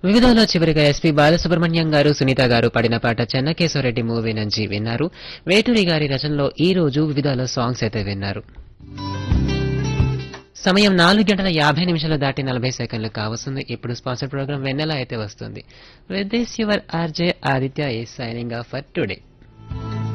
వివిధలో చివరిగా ఎస్పీ బాలసుబ్రహ్మణ్యం గారు సునీత గారు పాడిన పాట చెన్నకేశవరెడ్డి మూవీ నుంచి విన్నారు. వేటూరి గారి రచనలో ఈ రోజు వివిధలో సాంగ్స్ అయితే విన్నారు. సమయం 4:50 దాటి 40 సెకండ్లు కావస్తుంది. ఇప్పుడు స్పాన్సర్ ప్రోగ్రామ్ వెన్నెల అయితే వస్తుంది. With this your RJ Aditya is signing off for today.